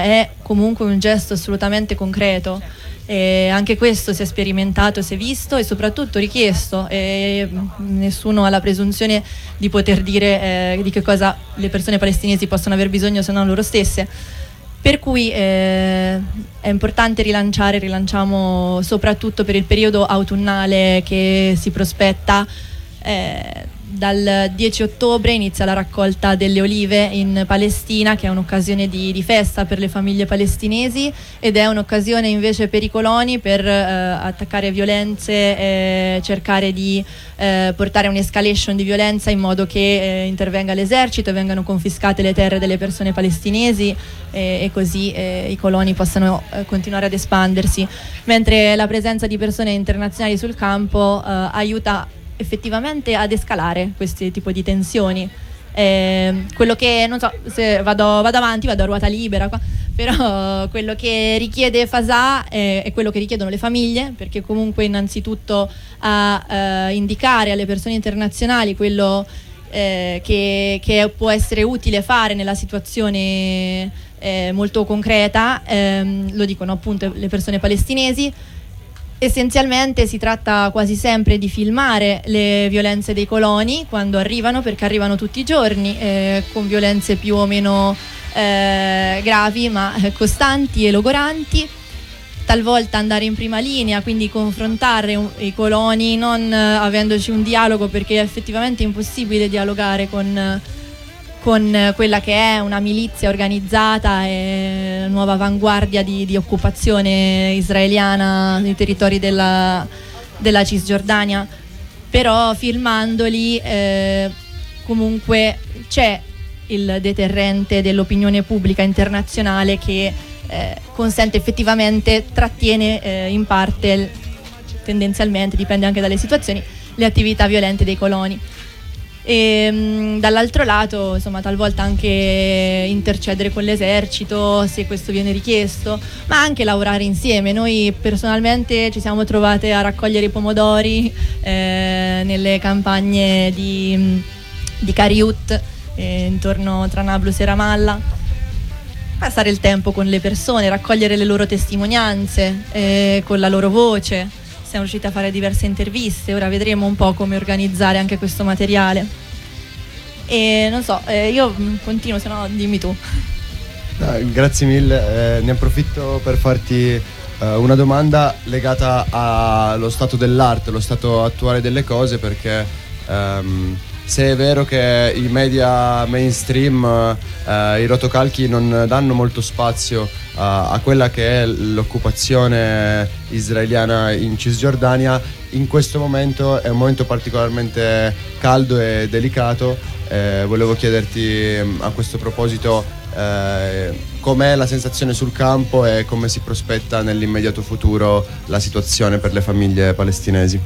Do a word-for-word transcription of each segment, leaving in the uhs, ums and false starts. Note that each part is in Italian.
è comunque un gesto assolutamente concreto. E anche questo si è sperimentato, si è visto e soprattutto richiesto, e nessuno ha la presunzione di poter dire eh, di che cosa le persone palestinesi possono aver bisogno se non loro stesse. Per cui eh, è importante rilanciare, rilanciamo soprattutto per il periodo autunnale che si prospetta. Eh, dal dieci ottobre inizia la raccolta delle olive in Palestina, che è un'occasione di, di festa per le famiglie palestinesi, ed è un'occasione invece per i coloni per eh, attaccare violenze, eh, cercare di eh, portare un'escalation di violenza in modo che eh, intervenga l'esercito e vengano confiscate le terre delle persone palestinesi eh, e così eh, i coloni possano eh, continuare ad espandersi, mentre la presenza di persone internazionali sul campo eh, aiuta effettivamente ad escalare questi tipo di tensioni. Eh, quello che, non so se vado, vado avanti, vado a ruota libera qua, però quello che richiede Fasà è, è quello che richiedono le famiglie, perché comunque innanzitutto a eh, indicare alle persone internazionali quello eh, che, che può essere utile fare nella situazione eh, molto concreta, ehm, lo dicono appunto le persone palestinesi. Essenzialmente si tratta quasi sempre di filmare le violenze dei coloni quando arrivano, perché arrivano tutti i giorni eh, con violenze più o meno eh, gravi ma eh, costanti e logoranti. Talvolta andare in prima linea, quindi confrontare un, i coloni non eh, avendoci un dialogo, perché è effettivamente impossibile dialogare con con quella che è una milizia organizzata e nuova avanguardia di, di occupazione israeliana nei territori della, della Cisgiordania. Però filmandoli eh, comunque c'è il deterrente dell'opinione pubblica internazionale che eh, consente effettivamente, trattiene eh, in parte, tendenzialmente, dipende anche dalle situazioni, le attività violente dei coloni. E mh, dall'altro lato, insomma, talvolta anche intercedere con l'esercito se questo viene richiesto, ma anche lavorare insieme. Noi personalmente ci siamo trovate a raccogliere i pomodori eh, nelle campagne di, di Cariut, eh, intorno tra Nablus e Ramallah, passare il tempo con le persone, raccogliere le loro testimonianze eh, con la loro voce. Siamo riusciti a fare diverse interviste, ora vedremo un po' come organizzare anche questo materiale. E non so, eh, io continuo, se no dimmi tu. No, grazie mille, eh, ne approfitto per farti eh, una domanda legata allo stato dell'arte, lo stato attuale delle cose, perché ehm, se è vero che i media mainstream, eh, i rotocalchi non danno molto spazio a, a quella che è l'occupazione israeliana in Cisgiordania, in questo momento è un momento particolarmente caldo e delicato. Eh, volevo chiederti a questo proposito eh, com'è la sensazione sul campo e come si prospetta nell'immediato futuro la situazione per le famiglie palestinesi.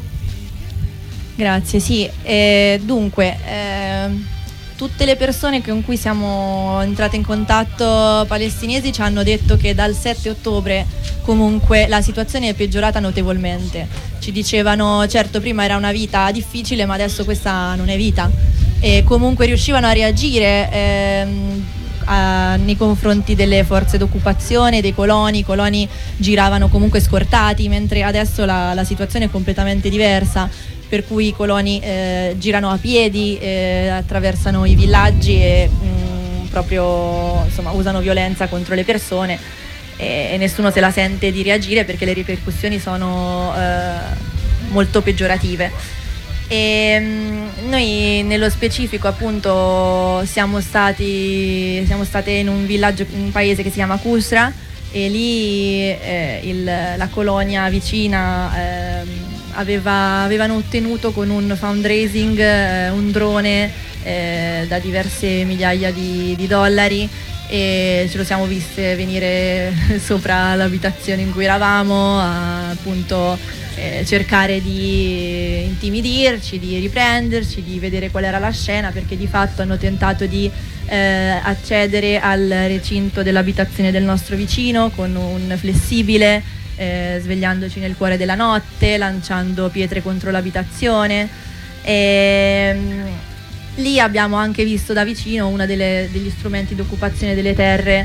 Grazie, sì. Eh, dunque, eh, tutte le persone con cui siamo entrate in contatto palestinesi ci hanno detto che dal sette ottobre comunque la situazione è peggiorata notevolmente. Ci dicevano, certo, prima era una vita difficile, ma adesso questa non è vita. E comunque riuscivano a reagire ehm, a, nei confronti delle forze d'occupazione, dei coloni. I coloni giravano comunque scortati, mentre adesso la, la situazione è completamente diversa, per cui i coloni eh, girano a piedi, eh, attraversano i villaggi e mh, proprio insomma usano violenza contro le persone, e, e nessuno se la sente di reagire perché le ripercussioni sono eh, molto peggiorative. E mh, noi nello specifico appunto siamo stati siamo state in un villaggio, in un paese che si chiama Kusra, e lì eh, il, la colonia vicina eh, Aveva, avevano ottenuto con un fundraising eh, un drone eh, da diverse migliaia di, di dollari, e ce lo siamo viste venire sopra l'abitazione in cui eravamo a, appunto eh, cercare di intimidirci, di riprenderci, di vedere qual era la scena, perché di fatto hanno tentato di eh, accedere al recinto dell'abitazione del nostro vicino con un flessibile, Eh, svegliandoci nel cuore della notte, lanciando pietre contro l'abitazione. E, mh, lì abbiamo anche visto da vicino uno degli strumenti di occupazione delle terre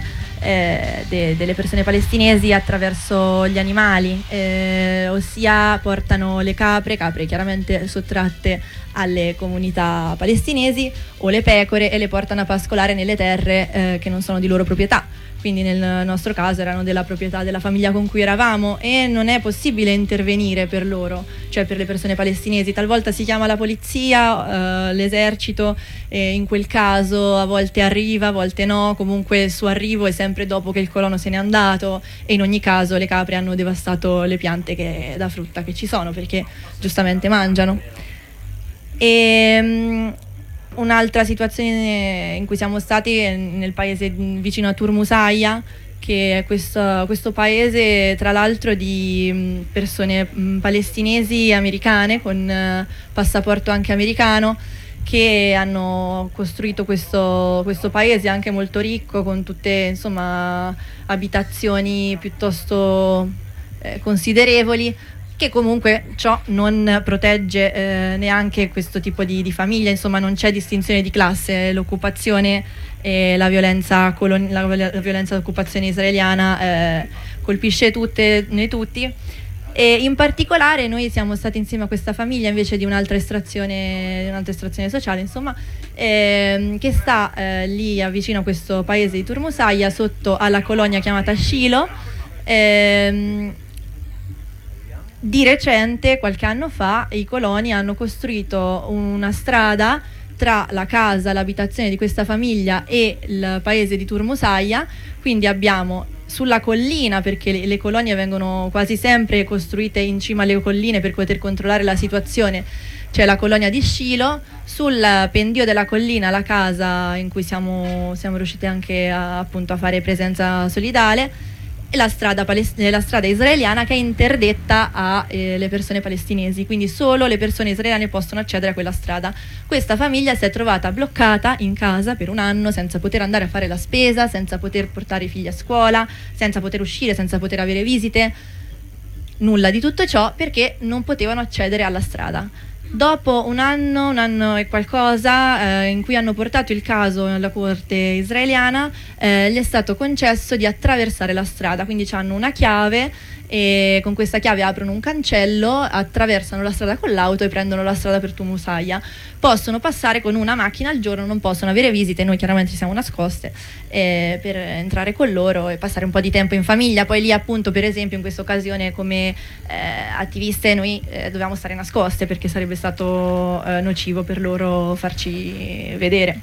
eh, de, delle persone palestinesi attraverso gli animali, eh, ossia portano le capre, capre chiaramente sottratte alle comunità palestinesi, o le pecore, e le portano a pascolare nelle terre eh, che non sono di loro proprietà. Quindi nel nostro caso erano della proprietà della famiglia con cui eravamo, e non è possibile intervenire per loro, cioè per le persone palestinesi. Talvolta si chiama la polizia, eh, l'esercito, e in quel caso a volte arriva, a volte no, comunque il suo arrivo è sempre dopo che il colono se n'è andato, e in ogni caso le capre hanno devastato le piante che, da frutta che ci sono, perché giustamente mangiano. E um, un'altra situazione in cui siamo stati è nel paese vicino a Turmusaya, che è questo, questo paese tra l'altro di persone palestinesi americane con eh, passaporto anche americano, che hanno costruito questo, questo paese anche molto ricco, con tutte insomma abitazioni piuttosto eh, considerevoli, che comunque ciò non protegge eh, neanche questo tipo di, di famiglia. Insomma, non c'è distinzione di classe, l'occupazione e la violenza, colon- la, la violenza d'occupazione israeliana eh, colpisce tutte, noi tutti, e in particolare noi siamo stati insieme a questa famiglia invece di un'altra estrazione, di un'altra estrazione sociale, insomma, ehm, che sta eh, lì vicino a questo paese di Turmusaya, sotto alla colonia chiamata Shiloh. ehm, Di recente, qualche anno fa, i coloni hanno costruito una strada tra la casa, l'abitazione di questa famiglia e il paese di Turmusaya. Quindi abbiamo sulla collina, perché le, le colonie vengono quasi sempre costruite in cima alle colline per poter controllare la situazione, c'è la colonia di Shiloh, sul pendio della collina la casa in cui siamo, siamo riusciti anche a, appunto, a fare presenza solidale, e la strada, palest- la strada israeliana, che è interdetta alle eh, persone palestinesi, quindi solo le persone israeliane possono accedere a quella strada. Questa famiglia si è trovata bloccata in casa per un anno, senza poter andare a fare la spesa, senza poter portare i figli a scuola, senza poter uscire, senza poter avere visite, nulla di tutto ciò, perché non potevano accedere alla strada. Dopo un anno, un anno e qualcosa, eh, in cui hanno portato il caso alla corte israeliana, eh, gli è stato concesso di attraversare la strada, quindi hanno una chiave e con questa chiave aprono un cancello, attraversano la strada con l'auto e prendono la strada per Turmusaya. Possono passare con una macchina al giorno, non possono avere visite, noi chiaramente ci siamo nascoste eh, per entrare con loro e passare un po' di tempo in famiglia. Poi lì, appunto, per esempio in questa occasione come eh, attiviste noi eh, dovevamo stare nascoste, perché sarebbe stato eh, nocivo per loro farci vedere.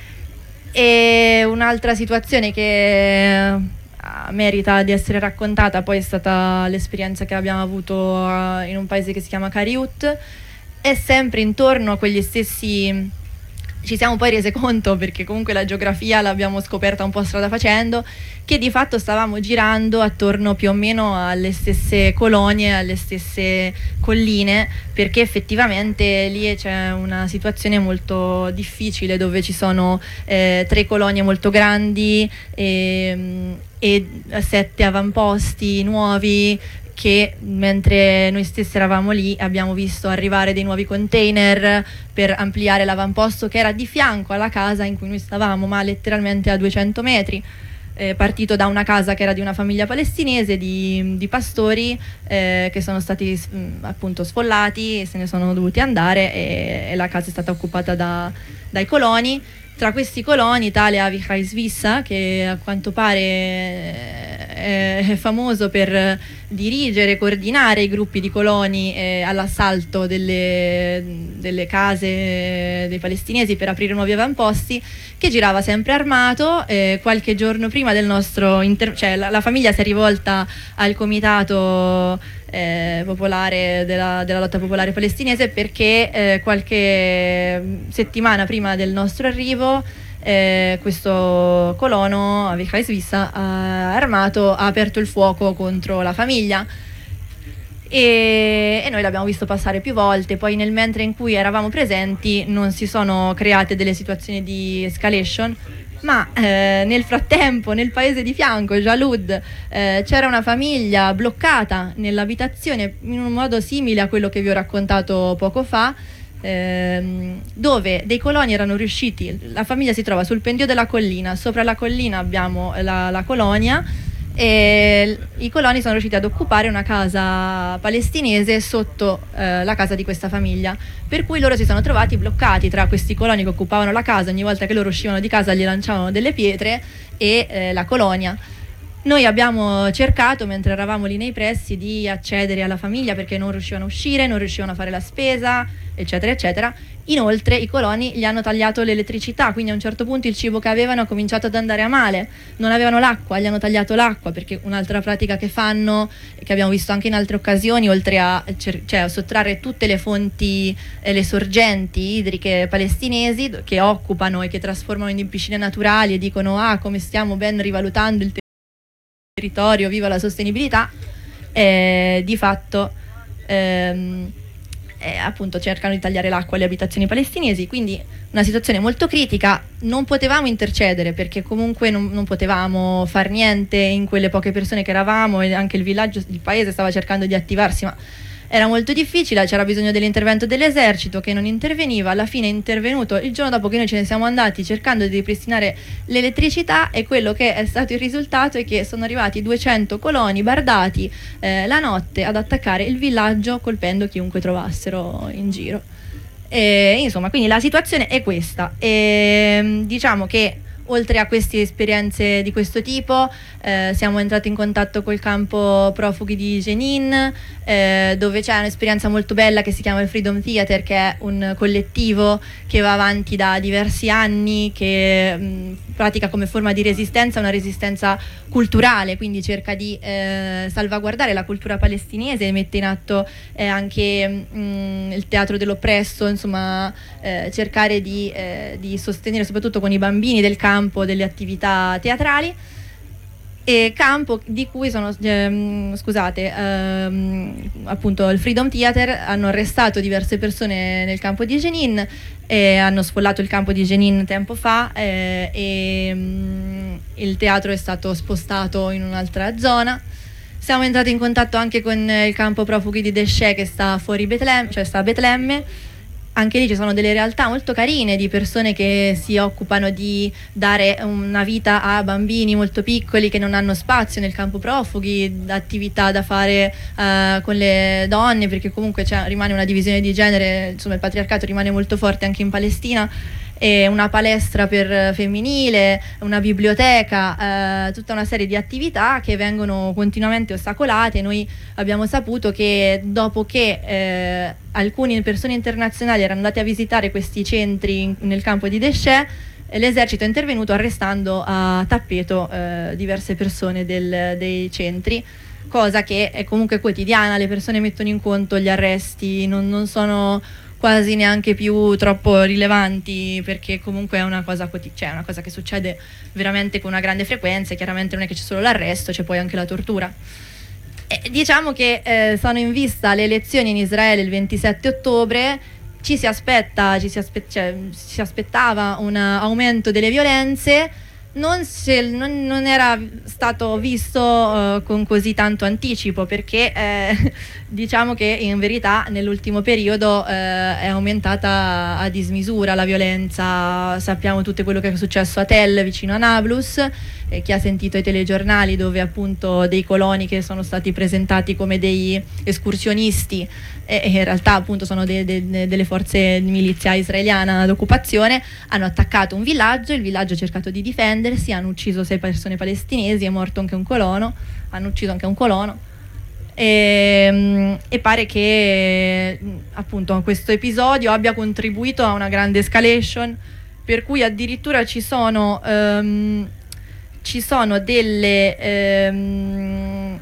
E un'altra situazione che merita di essere raccontata poi è stata l'esperienza che abbiamo avuto uh, in un paese che si chiama Kariut. È sempre intorno a quegli stessi, ci siamo poi rese conto, perché comunque la geografia l'abbiamo scoperta un po' strada facendo, che di fatto stavamo girando attorno più o meno alle stesse colonie, alle stesse colline, perché effettivamente lì c'è una situazione molto difficile, dove ci sono eh, tre colonie molto grandi e, e sette avamposti nuovi, che mentre noi stessi eravamo lì abbiamo visto arrivare dei nuovi container per ampliare l'avamposto, che era di fianco alla casa in cui noi stavamo, ma letteralmente a duecento metri, eh, partito da una casa che era di una famiglia palestinese di, di pastori eh, che sono stati mh, appunto sfollati e se ne sono dovuti andare, e, e la casa è stata occupata da, dai coloni. Tra questi coloni, tale Avichai Svissa, che a quanto pare è famoso per dirigere, coordinare i gruppi di coloni eh, all'assalto delle, delle case dei palestinesi per aprire nuovi avamposti, che girava sempre armato. Eh, qualche giorno prima del nostro inter- cioè la, la famiglia si è rivolta al comitato eh, popolare della, della lotta popolare palestinese, perché eh, qualche settimana prima del nostro arrivo Eh, questo colono, Avichai Svissa, ha armato, ha aperto il fuoco contro la famiglia, e, e noi l'abbiamo visto passare più volte. Poi nel mentre in cui eravamo presenti non si sono create delle situazioni di escalation, ma eh, nel frattempo nel paese di fianco, Jalud, eh, c'era una famiglia bloccata nell'abitazione in un modo simile a quello che vi ho raccontato poco fa, ehm, dove dei coloni erano riusciti, la famiglia si trova sul pendio della collina, sopra la collina abbiamo la, la colonia, e i coloni sono riusciti ad occupare una casa palestinese sotto eh, la casa di questa famiglia, per cui loro si sono trovati bloccati tra questi coloni che occupavano la casa, ogni volta che loro uscivano di casa gli lanciavano delle pietre, e eh, la colonia. Noi abbiamo cercato, mentre eravamo lì nei pressi, di accedere alla famiglia perché non riuscivano a uscire, non riuscivano a fare la spesa, eccetera eccetera. Inoltre i coloni gli hanno tagliato l'elettricità, quindi a un certo punto il cibo che avevano ha cominciato ad andare a male, non avevano l'acqua, gli hanno tagliato l'acqua, perché un'altra pratica che fanno, che abbiamo visto anche in altre occasioni, oltre a, cioè, a sottrarre tutte le fonti, eh, le sorgenti idriche palestinesi che occupano e che trasformano in piscine naturali e dicono ah come stiamo ben rivalutando il territorio, viva la sostenibilità, eh, di fatto ehm, eh, appunto cercano di tagliare l'acqua alle abitazioni palestinesi, quindi una situazione molto critica. Non potevamo intercedere perché comunque non, non potevamo far niente in quelle poche persone che eravamo, e anche il villaggio, il paese stava cercando di attivarsi, ma era molto difficile, c'era bisogno dell'intervento dell'esercito che non interveniva. Alla fine è intervenuto il giorno dopo che noi ce ne siamo andati, cercando di ripristinare l'elettricità, e quello che è stato il risultato è che sono arrivati duecento coloni bardati eh, la notte ad attaccare il villaggio, colpendo chiunque trovassero in giro. E, insomma, quindi la situazione è questa, e diciamo che oltre a queste esperienze di questo tipo eh, siamo entrati in contatto col campo profughi di Jenin, eh, dove c'è un'esperienza molto bella che si chiama il Freedom Theater, che è un collettivo che va avanti da diversi anni, che mh, pratica come forma di resistenza una resistenza culturale, quindi cerca di eh, salvaguardare la cultura palestinese, mette in atto eh, anche mh, il teatro dell'oppresso, insomma eh, cercare di, eh, di sostenere soprattutto con i bambini del campo delle attività teatrali. E campo di cui sono ehm, scusate ehm, appunto il Freedom Theater hanno arrestato diverse persone nel campo di Jenin, e hanno sfollato il campo di Jenin tempo fa, eh, e mh, il teatro è stato spostato in un'altra zona. Siamo entrati in contatto anche con il campo profughi di Desheh, che sta fuori Betlemme, cioè sta a Betlemme. Anche lì ci sono delle realtà molto carine di persone che si occupano di dare una vita a bambini molto piccoli che non hanno spazio nel campo profughi, attività da fare uh, con le donne, perché comunque c'è, rimane una divisione di genere, insomma il patriarcato rimane molto forte anche in Palestina, e una palestra per femminile, una biblioteca, eh, tutta una serie di attività che vengono continuamente ostacolate. Noi abbiamo saputo che dopo che eh, alcune persone internazionali erano andate a visitare questi centri in, nel campo di Desheh, l'esercito è intervenuto arrestando a tappeto eh, diverse persone del, dei centri, cosa che è comunque quotidiana. Le persone mettono in conto gli arresti, non, non sono quasi neanche più troppo rilevanti, perché comunque è una cosa, cioè è una cosa che succede veramente con una grande frequenza, e chiaramente non è che c'è solo l'arresto, c'è poi anche la tortura. E diciamo che eh, sono in vista le elezioni in Israele il ventisette ottobre, ci si aspetta, ci si, aspe- cioè, si aspettava un aumento delle violenze. Non, se, non, non era stato visto uh, con così tanto anticipo, perché eh, diciamo che in verità nell'ultimo periodo eh, è aumentata a dismisura la violenza. Sappiamo tutto quello che è successo a Tel, vicino a Nablus, eh, chi ha sentito i telegiornali, dove appunto dei coloni che sono stati presentati come dei escursionisti, e, e in realtà appunto sono de, de, delle forze di milizia israeliana d'occupazione, hanno attaccato un villaggio, il villaggio ha cercato di difendersi, hanno ucciso sei persone palestinesi, è morto anche un colono, hanno ucciso anche un colono, e, e pare che appunto questo episodio abbia contribuito a una grande escalation, per cui addirittura ci sono um, ci sono delle um,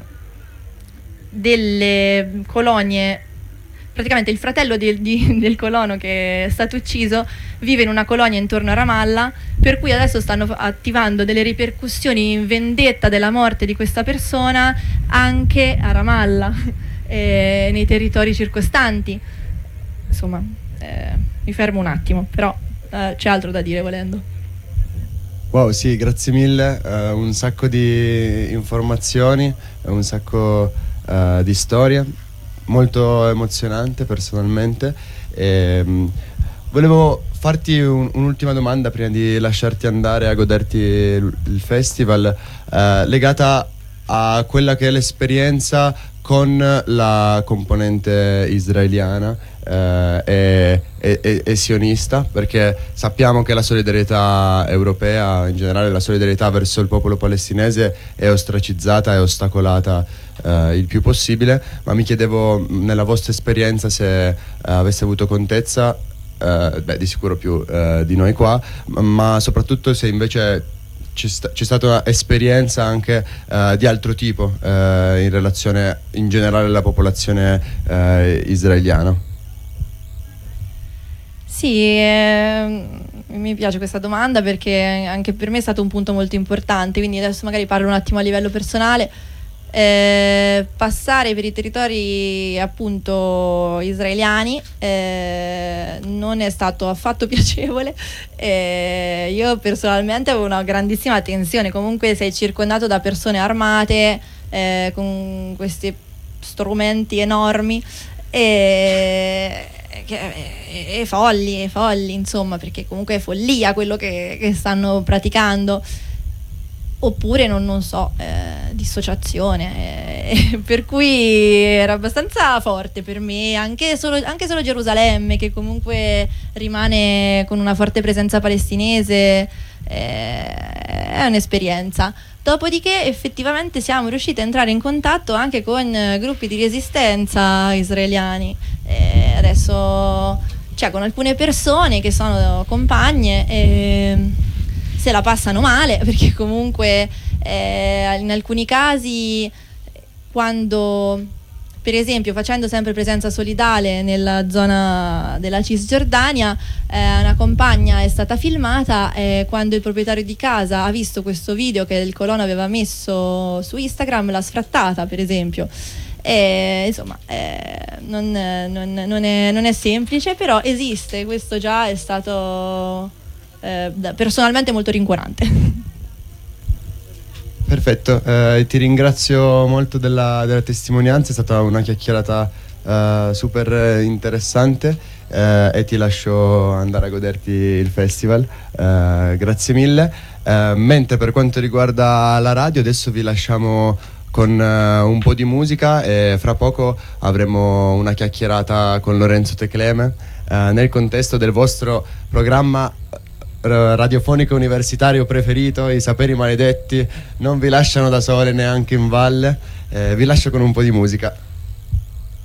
delle colonie. Praticamente il fratello di, di, del colono che è stato ucciso vive in una colonia intorno a Ramallah, per cui adesso stanno attivando delle ripercussioni in vendetta della morte di questa persona anche a Ramallah e nei territori circostanti. Insomma, eh, mi fermo un attimo, però eh, c'è altro da dire volendo. Wow, sì, grazie mille, uh, un sacco di informazioni, un sacco uh, di storie. Molto emozionante personalmente, E, mh, volevo farti un, un'ultima domanda prima di lasciarti andare a goderti il, il festival, eh, legata a quella che è l'esperienza con la componente israeliana eh, e, e, e sionista, perché sappiamo che la solidarietà europea, in generale la solidarietà verso il popolo palestinese, è ostracizzata e ostacolata eh, il più possibile, ma mi chiedevo, nella vostra esperienza, se eh, aveste avuto contezza, eh, beh, di sicuro più eh, di noi qua, ma soprattutto se invece c'è, sta- c'è stata un'esperienza anche eh, di altro tipo eh, in relazione in generale alla popolazione eh, israeliana. Sì, eh, mi piace questa domanda perché anche per me è stato un punto molto importante, quindi adesso magari parlo un attimo a livello personale. Eh, passare per i territori appunto israeliani eh, non è stato affatto piacevole. Eh, io personalmente avevo una grandissima tensione, comunque sei circondato da persone armate eh, con questi strumenti enormi e, e, e folli, e folli insomma, perché comunque è follia quello che, che stanno praticando. Oppure non, non so, eh, dissociazione, eh, per cui era abbastanza forte per me, anche solo, anche solo Gerusalemme, che comunque rimane con una forte presenza palestinese, eh, è un'esperienza. Dopodiché effettivamente siamo riusciti a entrare in contatto anche con gruppi di resistenza israeliani, eh, adesso cioè con alcune persone che sono compagne e se la passano male, perché comunque eh, in alcuni casi, quando per esempio facendo sempre presenza solidale nella zona della Cisgiordania, eh, una compagna è stata filmata e quando il proprietario di casa ha visto questo video che il colono aveva messo su Instagram, l'ha sfrattata, per esempio. E, insomma eh, non, non, non, è, non è semplice, però esiste, questo già è stato Eh, personalmente molto rincuorante. Perfetto, eh, ti ringrazio molto della, della testimonianza, è stata una chiacchierata eh, super interessante eh, e ti lascio andare a goderti il festival, eh, grazie mille. Eh, mentre per quanto riguarda la radio, adesso vi lasciamo con uh, un po' di musica e fra poco avremo una chiacchierata con Lorenzo Tecleme uh, nel contesto del vostro programma radiofonico universitario preferito, I Saperi Maledetti. Non vi lasciano da sole neanche in valle, eh, vi lascio con un po' di musica.